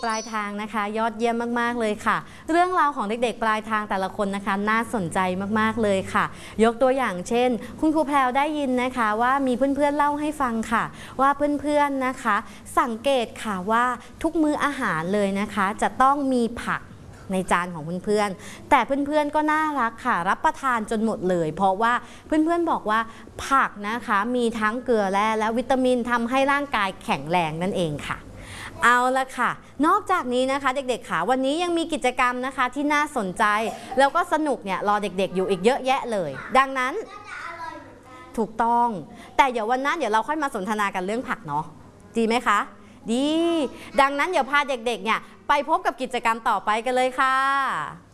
ปลายทางนะคะยอดเยี่ยมมากๆเลยค่ะเรื่องราวของเด็กๆปลายทางแต่ละคนนะคะน่าสนใจมากๆเลยค่ะยกตัวอย่างเช่นคุณครูแพรวได้ยินนะคะว่ามีเพื่อนๆเล่าให้ฟังค่ะว่าเพื่อนๆนะคะสังเกตค่ะว่าทุกมื้ออาหารเลยนะคะจะต้องมีผักในจานของเพื่อนๆแต่เพื่อนๆก็น่ารักค่ะรับประทานจนหมดเลยเพราะว่าเพื่อนๆบอกว่าผักนะคะมีทั้งเกลือแร่และวิตามินทำให้ร่างกายแข็งแรงนั่นเองค่ะเอาละค่ะนอกจากนี้นะคะเด็กๆค่ะวันนี้ยังมีกิจกรรมนะคะที่น่าสนใจแล้วก็สนุกเนี่ยรอเด็กๆอยู่อีกเยอะแยะเลยดังนั้นถูกต้องแต่เดี๋ยววันนั้นเดี๋ยวเราค่อยมาสนทนากันเรื่องผักเนาะดีไหมคะดีดังนั้นเดี๋ยวพาเด็กๆเนี่ยไปพบกับกิจกรรมต่อไปกันเลยค่ะ